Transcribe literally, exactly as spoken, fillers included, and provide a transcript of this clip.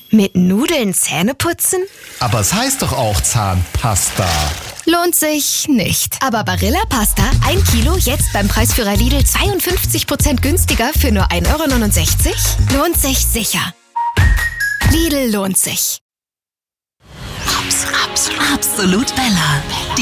Mit Nudeln Zähne putzen? Aber es heißt doch auch Zahnpasta. Lohnt sich nicht. Aber Barilla Pasta, ein Kilo, jetzt beim Preisführer Lidl zweiundfünfzig Prozent günstiger für nur ein Euro neunundsechzig? Lohnt sich sicher. Lidl lohnt sich. Absolut Bella.